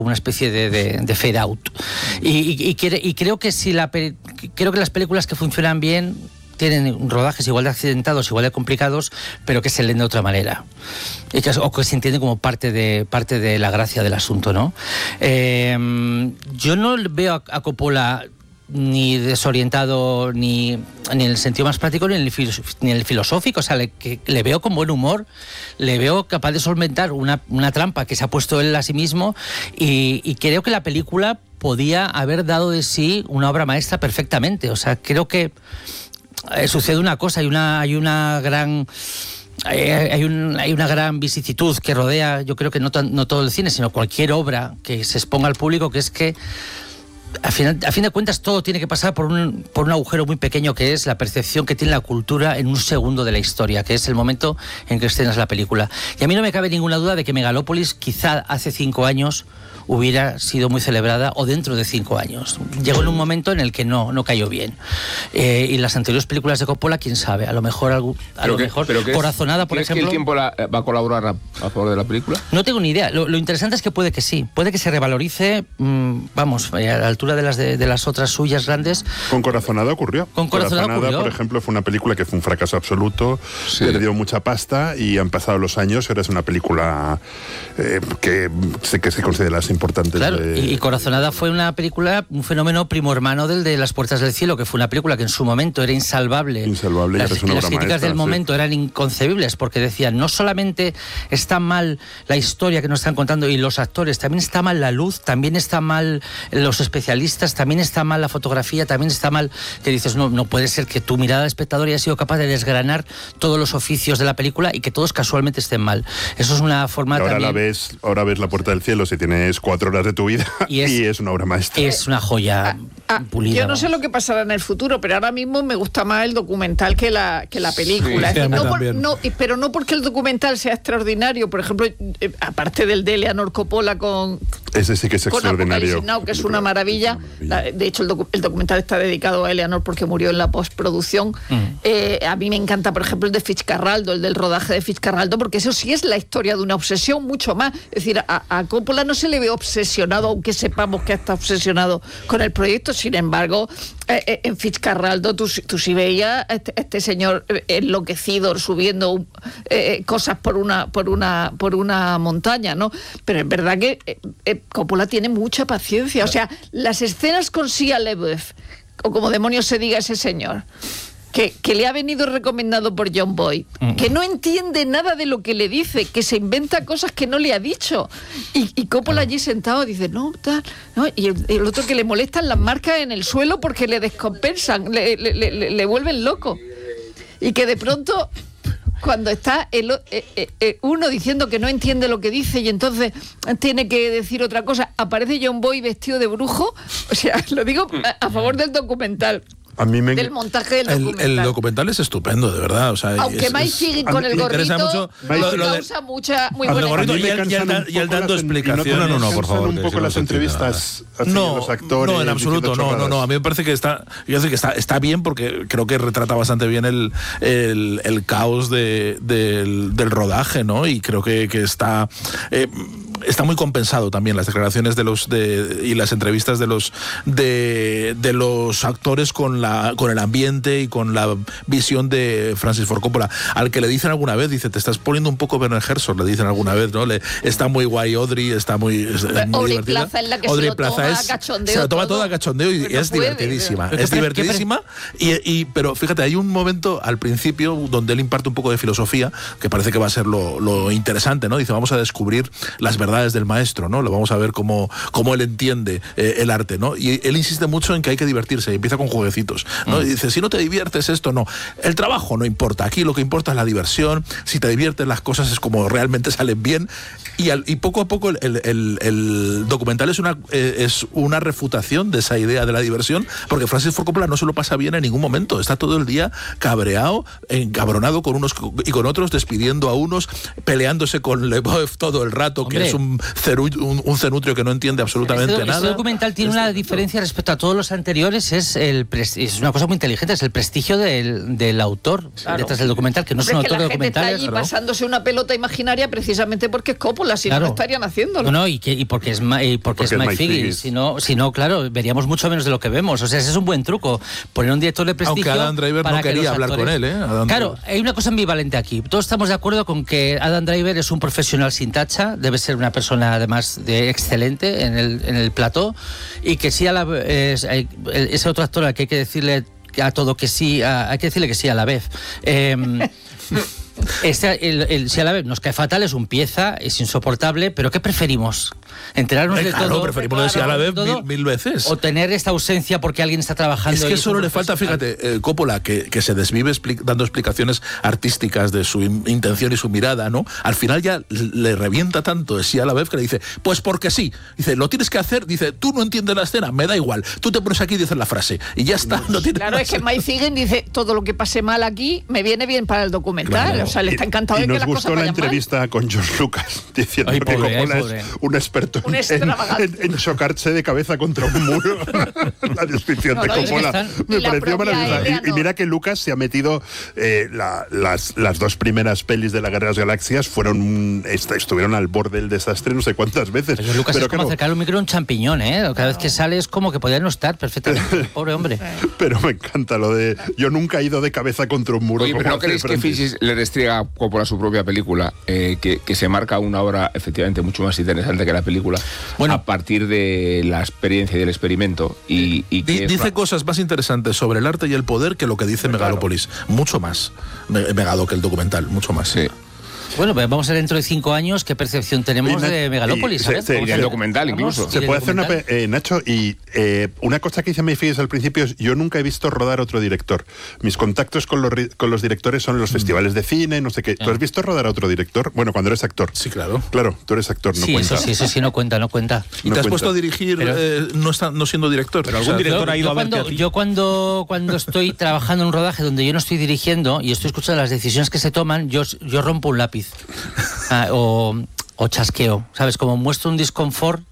una especie de fade out. Y creo que creo que las películas que funcionan bien tienen rodajes igual de accidentados, igual de complicados, pero que se leen de otra manera. O que se entienden como parte de la gracia del asunto, ¿no? Yo no veo a Coppola ni desorientado, ni en el sentido más práctico, ni en el filosófico. O sea, le veo con buen humor, le veo capaz de solventar una trampa que se ha puesto él a sí mismo, y creo que la película podía haber dado de sí una obra maestra perfectamente. O sea, creo que sucede una cosa, hay una gran vicisitud que rodea, yo creo que no todo el cine, sino cualquier obra que se exponga al público, que es que a fin de cuentas todo tiene que pasar por un agujero muy pequeño, que es la percepción que tiene la cultura en un segundo de la historia, que es el momento en que estrenas la película. Y a mí no me cabe ninguna duda de que Megalópolis quizá hace 5 años hubiera sido muy celebrada, o dentro de 5 años. Llegó en un momento en el que no cayó bien. Y las anteriores películas de Coppola, quién sabe, a lo mejor Corazonada, por ejemplo. ¿Crees que el tiempo va a colaborar a favor de la película? No tengo ni idea. Lo interesante es que puede que sí. Puede que se revalorice, a la altura de las otras suyas grandes. Con Corazonada ocurrió. Con Corazonada, por ejemplo, fue una película que fue un fracaso absoluto, perdió mucha pasta, y han pasado los años, ahora es una película que se considera las importantes. Claro, y Corazonada fue una película, un fenómeno primo hermano del de Las Puertas del Cielo, que fue una película que en su momento era insalvable. Las críticas maestra, del momento eran inconcebibles, porque decían, no solamente está mal la historia que nos están contando y los actores, también está mal la luz, también está mal los especialistas, también está mal la fotografía, también está mal, que dices, no puede ser que tu mirada de espectador haya sido capaz de desgranar todos los oficios de la película y que todos casualmente estén mal. Eso es una forma ahora también... Ahora ves La Puerta del Cielo si tienes 4 horas de tu vida y es una obra maestra. Es una joya pulida. Yo no sé lo que pasará en el futuro, pero ahora mismo me gusta más el documental que la película. Sí, Pero no porque el documental sea extraordinario. Por ejemplo, aparte del de Eleanor Coppola con... Ese sí que es extraordinario. Now, que es una maravilla. De hecho, el documental está dedicado a Eleanor porque murió en la postproducción. A mí me encanta, por ejemplo, el de Fitzcarraldo, el del rodaje de Fitzcarraldo, porque eso sí es la historia de una obsesión mucho más. Es decir, a Coppola no se le ve obsesionado, aunque sepamos que está obsesionado con el proyecto. Sin embargo, en Fitzcarraldo tú sí veías este señor enloquecido subiendo cosas por una montaña, ¿no? Pero es verdad que Coppola tiene mucha paciencia. O sea, las escenas con Shia LaBeouf, o como demonios se diga ese señor, que le ha venido recomendado por John Boyd, que no entiende nada de lo que le dice, que se inventa cosas que no le ha dicho, y Coppola allí sentado dice, no, tal, no, y el otro que le molestan las marcas en el suelo porque le descompensan, le vuelven loco, y que de pronto, cuando está uno diciendo que no entiende lo que dice y entonces tiene que decir otra cosa, aparece John Boyd vestido de brujo. O sea, lo digo a favor del documental. Del montaje del documental. El documental es estupendo, de verdad. O sea, aunque Mike Higgins con el gorrito causa muy buena gorrito y él dando explicaciones. No, por favor. Un poco las entrevistas a los actores. No, en absoluto. No. A mí me parece que está bien, porque creo que retrata bastante bien el caos del rodaje, ¿no? Y creo que está muy compensado también las declaraciones y las entrevistas de los actores con el ambiente y con la visión de Francis Ford Coppola, al que le dicen alguna vez, dice, te estás poniendo un poco Werner Herzog, le dicen alguna vez, ¿no? Está muy guay Audrey, está muy Aubrey Plaza es la que Audrey se lo toma a cachondeo. Se lo toma todo a cachondeo y es divertidísima. Es divertidísima, pero fíjate, hay un momento al principio donde él imparte un poco de filosofía, que parece que va a ser lo interesante, ¿no? Dice, vamos a descubrir las verdades del maestro, ¿no? Lo vamos a ver cómo él entiende el arte, ¿no? Y él insiste mucho en que hay que divertirse, y empieza con jueguecitos, ¿no? Y dice, si no te diviertes, esto no. El trabajo no importa, aquí lo que importa es la diversión, si te diviertes las cosas es como realmente salen bien, y poco a poco el documental es una refutación de esa idea de la diversión, porque Francis Ford Coppola no se lo pasa bien en ningún momento, está todo el día cabreado, encabronado con unos y con otros, despidiendo a unos, peleándose con LaBeouf todo el rato. Hombre, que es un cenutrio que no entiende absolutamente nada. Este documental tiene una diferencia respecto a todos los anteriores, es una cosa muy inteligente, es el prestigio del autor detrás del documental, que no es un autor de documentales. Está allí pasándose una pelota imaginaria precisamente porque es Coppola, si no estarían haciéndolo. No, y porque es Mike Figgis, si no, claro, veríamos mucho menos de lo que vemos. O sea, ese es un buen truco, poner un director de prestigio. Aunque Adam Driver no quería hablar con él, Claro, hay una cosa ambivalente aquí. Todos estamos de acuerdo con que Adam Driver es un profesional sin tacha, debe ser una persona además de excelente en el plató, y que sí ese otro actor al que hay que decirle a todo que sí, hay que decirle que sí a la vez. Si a la vez nos cae fatal, es un pieza, es insoportable, pero ¿qué preferimos? ¿Enterarnos de todo? Preferimos decir a la vez mil veces. ¿O tener esta ausencia porque alguien está trabajando? Es que solo le falta, fíjate, Coppola, que se desvive dando explicaciones artísticas de su intención y su mirada, ¿no? Al final ya le revienta tanto de sí a la vez que le dice, pues porque sí. Dice, lo tienes que hacer, dice, tú no entiendes la escena, me da igual. Tú te pones aquí y dices la frase. Y ya está. No tiene claro, es que Mike Figgis dice, todo lo que pase mal aquí me viene bien para el documental. Claro. O sea, le está encantado de que las cosas vayan mal. Y nos gustó la entrevista con George Lucas diciendo que Coppola es un experto en chocarse de cabeza contra un muro. La descripción de Coppola me pareció maravillosa. Y mira que Lucas se ha metido las dos primeras pelis de la Guerra de las Galaxias estuvieron al borde del desastre no sé cuántas veces. Pero Lucas es como acercar un micro a un champiñón, Cada vez que sale es como que podría no estar perfectamente. Pobre hombre. Pero me encanta lo de yo nunca he ido de cabeza contra un muro. Oye, pero ¿no creéis que Figgis le restriega Coppola su propia película? Que se marca una obra efectivamente mucho más interesante que la película, a partir de la experiencia y del experimento. Dice cosas más interesantes sobre el arte y el poder que lo que dice Megalópolis. Mucho más Megalo que el documental, mucho más. Sí. Bueno, pues vamos a ver dentro de 5 años qué percepción tenemos de Megalópolis. Y el documental incluso. Se puede hacer Nacho, y una cosa que dice Mike Figgis al principio es, yo nunca he visto rodar otro director. Mis contactos con los directores son en los festivales de cine, no sé qué. ¿Tú has visto rodar a otro director? Bueno, cuando eres actor. Sí, claro. Claro, tú eres actor, no cuenta. Eso sí, no cuenta. ¿Y te has puesto a dirigir no siendo director? Pero algún director ha ido a verte a ti. Yo cuando estoy trabajando en un rodaje donde yo no estoy dirigiendo y estoy escuchando las decisiones que se toman, yo rompo un lápiz. O chasqueo, ¿sabes? Como muestro un disconfort,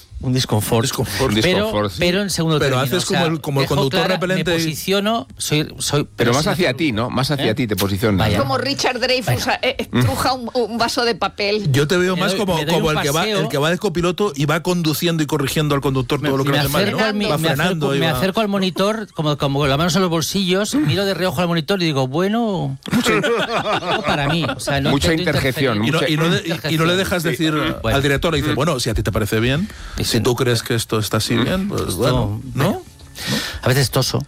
pero en segundo término. Pero haces como el conductor repelente. Me posiciono, pero más hacia ti, ¿no? Más hacia ti te posicionas. Como Richard Dreyfuss estruja un vaso de papel. Yo te veo más como el que va de copiloto y va conduciendo y corrigiendo al conductor todo lo que hace mal, ¿no? Va frenando. Me acerco al monitor, como con las manos en los bolsillos, miro de reojo al monitor y digo, bueno, no para mí. O sea, mucha interjección. Y no le dejas decir al director, le dice, bueno, si a ti te parece bien. Si tú crees que esto está así bien, pues bueno, ¿no? A veces toso.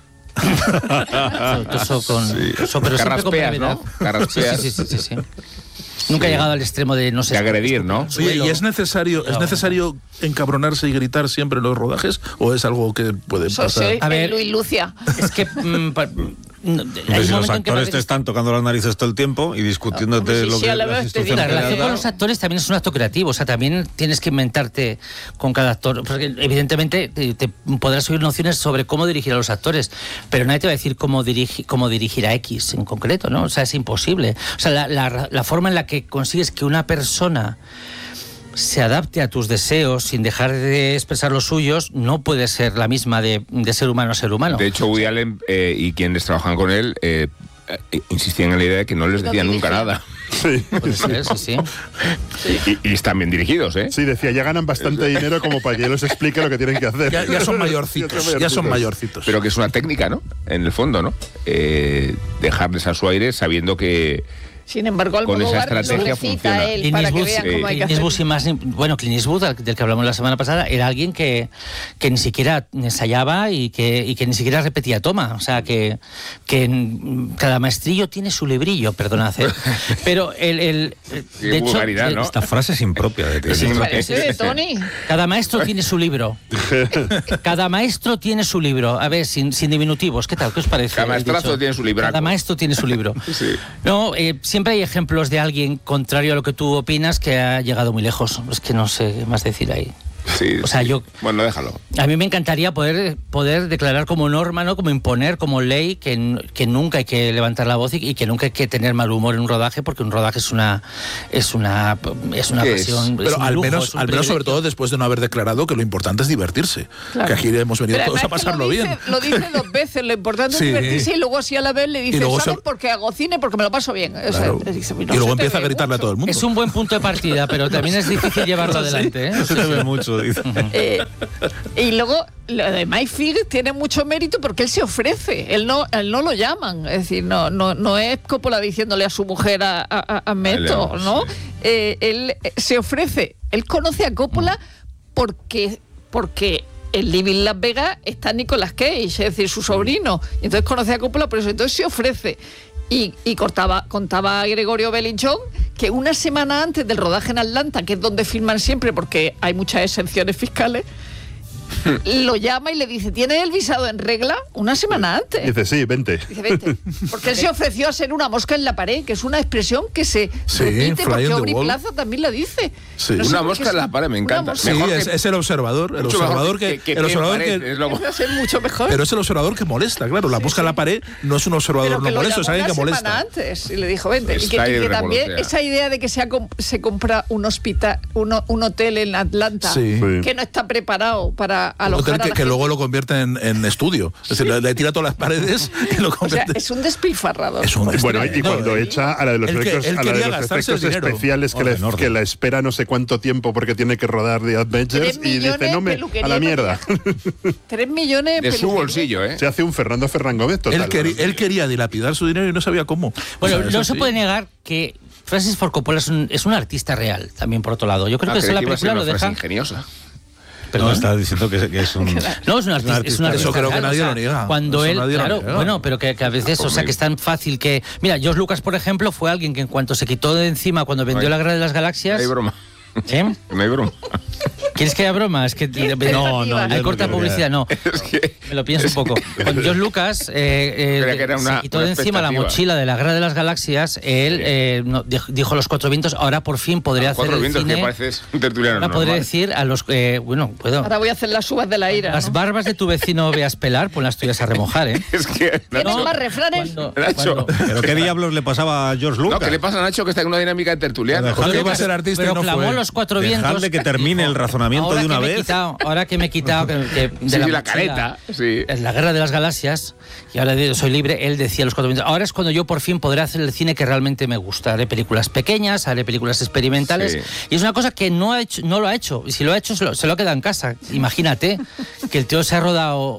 Pero siempre con brevedad. Carraspeas. Sí. Nunca he llegado al extremo de no sé. De agredir, ¿no? Oye, ¿y es necesario encabronarse y gritar siempre en los rodajes? ¿O es algo que puede pasar? A ver, Luis Lucia. Es que si los actores te están tocando las narices todo el tiempo y discutiéndote lo que la relación con los actores también es un acto creativo. O sea, también tienes que inventarte con cada actor. Porque evidentemente te podrás oír nociones sobre cómo dirigir a los actores, pero nadie te va a decir cómo dirigir a X en concreto, ¿no? O sea, es imposible. O sea, la forma en la que consigues que una persona se adapte a tus deseos sin dejar de expresar los suyos no puede ser la misma de ser humano a ser humano. De hecho, Woody Allen y quienes trabajan con él insistían en la idea de que no les decía nunca nada. Sí. Sí. Y están bien dirigidos, ¿eh? Sí, decía, ya ganan bastante dinero como para que yo les explique lo que tienen que hacer. Ya son mayorcitos. Pero que es una técnica, ¿no? En el fondo, ¿no? Dejarles a su aire sabiendo que... Sin embargo, con esa estrategia funciona. Él para que vean cómo hay que hacer. Clint Eastwood, del que hablamos la semana pasada, era alguien que ni siquiera ensayaba y que ni siquiera repetía toma. O sea, que cada maestrillo tiene su librillo, perdonad. Pero de hecho, ¿no? Esta frase es impropia de ti. De Tony. Cada maestro tiene su libro. Cada maestro tiene su libro. A ver, sin diminutivos, ¿qué tal? ¿Qué os parece? Cada maestrazo tiene su libro. Cada maestro tiene su libro. Sí. No, siempre hay ejemplos de alguien contrario a lo que tú opinas que ha llegado muy lejos. Es que no sé qué más decir ahí. Sí, o sea, bueno, déjalo. A mí me encantaría poder declarar como norma, ¿no? Como imponer, como ley, que nunca hay que levantar la voz y que nunca hay que tener mal humor en un rodaje, porque un rodaje es una pasión. Pero al menos sobre todo después de no haber declarado que lo importante es divertirse. Claro. Que aquí hemos venido todos a pasarlo bien. Lo dice 2 veces, lo importante es divertirse, y luego así a la vez le dice, ¿sabes por qué hago cine? Porque me lo paso bien. Claro. Y luego empieza a gritarle a todo el mundo. Es un buen punto de partida, pero también es difícil llevarlo adelante. No se ve mucho, dice. Y luego lo de Mike Figgis tiene mucho mérito porque él se ofrece, él no lo llaman, es decir, no es Coppola diciéndole a su mujer a Meto, ¿no? Sí. Él se ofrece, él conoce a Coppola porque en Living Las Vegas está Nicolas Cage, es decir, su sobrino, y entonces conoce a Coppola por eso, entonces se ofrece. Y contaba a Gregorio Bellinchon que una semana antes del rodaje en Atlanta, que es donde filman siempre porque hay muchas exenciones fiscales, lo llama y le dice, ¿tienes el visado en regla? Una semana antes. Dice, sí, vente. Dice, vente. Porque él se ofreció a ser una mosca en la pared, que es una expresión que se repite, porque Aubrey Plaza también la dice. Sí. No, una mosca en la pared, me encanta. Sí, es el observador. El observador que es mucho mejor. Pero es el observador que molesta, claro. La mosca en la pared no es un observador no molesto, es alguien que molesta. Una semana antes y le dijo, vente. Y que también esa idea de que se compra un hospital, un hotel en Atlanta, que no está preparado para alojar a la que luego lo convierte en estudio. Es decir, le tira todas las paredes y lo convierte. O sea, es un despilfarrador. Bueno, y cuando echa a la de los efectos especiales que la espera no sé cuánto tiempo porque tiene que rodar The Avengers y dice, no me, a la mierda. 3 millones de su bolsillo, ¿eh? Se hace un Fernando Ferran Gómez total. Él quería dilapidar su dinero y no sabía cómo. Bueno, no se puede negar que Francis Ford Coppola es un artista real, también por otro lado. Yo creo que eso la película lo deja ingeniosa. No, está diciendo que es un... No, es un artista. Eso creo que nadie lo niega. Cuando él, claro, bueno, pero que a veces, o sea, que es tan fácil que... Mira, George Lucas, por ejemplo, fue alguien que en cuanto se quitó de encima, cuando vendió La Guerra de las Galaxias... No hay broma. No hay broma. ¿Quieres que haya broma? Es que no, hay corta publicidad, no. Es que... Me lo pienso un poco. Cuando George Lucas se quitó de encima la mochila de La Guerra de las Galaxias, él dijo a los 4 vientos, ahora por fin podré hacer el cine. Que pareces un tertuliano. Ahora podré decir a los bueno, puedo. Ahora voy a hacer las uvas de la ira. Las barbas de tu vecino veas pelar, pon las tuyas a remojar, ¿eh? Es que ¿tienes más refranes? Nacho. ¿Pero qué diablos le pasaba a George Lucas? No, ¿qué le pasa a Nacho que está en una dinámica de tertuliano? Joder, iba a ser artista y no clamó los 4 vientos. Dejarle que termine el razonamiento de una vez. Ahora que me he quitado de la careta, en La Guerra de las Galaxias, y ahora soy libre, él decía los 4 vientos, ahora es cuando yo por fin podré hacer el cine que realmente me gusta. Haré películas pequeñas, haré películas experimentales, y es una cosa que no lo ha hecho, y si lo ha hecho se lo ha quedado en casa. Imagínate que el tío se ha rodado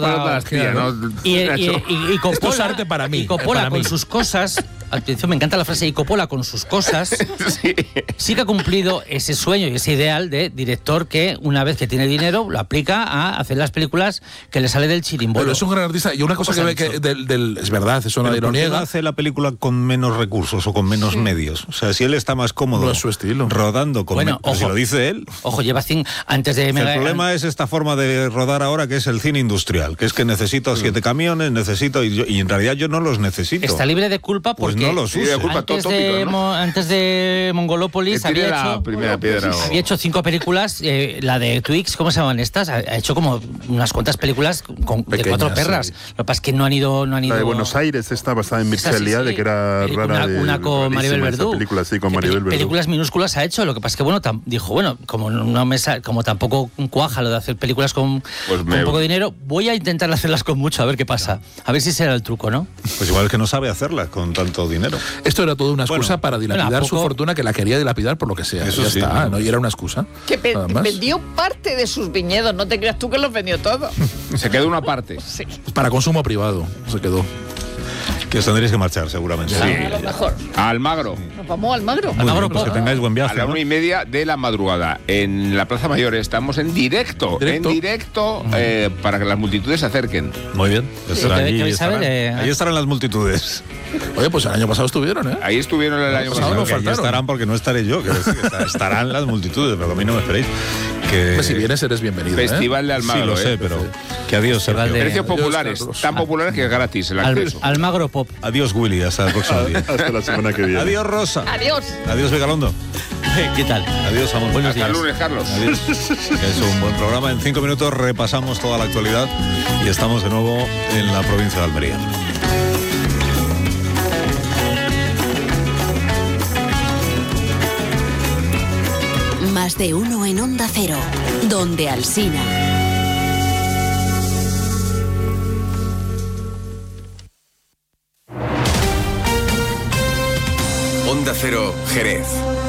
y Coppola, arte para mí, y Coppola con sus cosas. Atención, me encanta la frase, y Coppola con sus cosas sí que ha cumplido ese sueño y ese ideal de director que una vez que tiene dinero lo aplica a hacer las películas que le sale del chirimbolo. Pero es un gran artista y una cosa que ve que es verdad, eso nadie lo niega. ¿Por qué hace la película con menos recursos o con menos medios? O sea, si él está más cómodo, no es su estilo, rodando con ojo, si lo dice él. Ojo, lleva antes de... El problema es esta forma de rodar ahora, que es el cine industrial, que es que necesito 7 camiones, y en realidad yo no los necesito. Está libre de culpa porque... Pues no los uso. Antes de Mongolópolis había hecho 5 películas, la de Twix, ¿cómo se llaman estas? Ha hecho como unas cuantas películas de 4 perras. Lo que pasa es que no han ido... La de Buenos Aires está basada en Mircea Eliade, que era rara. Una con Maribel Verdú. Películas minúsculas ha hecho. Lo que pasa es que dijo, como tampoco cuaja lo de hacer películas con poco dinero, voy a intentar hacerlas con mucho, a ver qué pasa. A ver si será el truco, ¿no? Pues igual que no sabe hacerlas con tanto dinero. Esto era toda una excusa para dilapidar su fortuna, que la quería dilapidar por lo que sea. Eso ya sí, está, ¿no? Y era una excusa. Que vendió parte de sus viñedos, no te creas tú que los vendió todos. Se quedó una parte. Sí. Para consumo privado se quedó. Que os tendréis que marchar, seguramente. Sí. A lo mejor. A Almagro. Nos vamos a Almagro. Pues que tengáis buen viaje. A las 1:30 de la madrugada, en la Plaza Mayor, estamos en directo. Para que las multitudes se acerquen. Muy bien. Ahí estarán las multitudes. Oye, pues el año pasado estuvieron, ¿eh? Ahí estuvieron el año pasado. Ahí estarán porque no estaré yo. Estarán las multitudes, pero a mí no me esperéis. Pues si vienes eres bienvenido. Festival de Almagro. Sí, lo sé, pero que adiós, Sergio. Precios populares, tan populares que es gratis el acceso. Almagro Pop. Adiós, Willy, hasta el próximo día. Hasta la semana que viene. Adiós, Rosa. Adiós. Adiós, Vigalondo. ¿Qué tal? Adiós, amor. Buenos días. Hasta lunes, Carlos. Adiós. Es un buen programa. En 5 minutos repasamos toda la actualidad y estamos de nuevo en la provincia de Almería. Más de uno en Onda Cero, donde Alsina. Onda Cero, Jerez.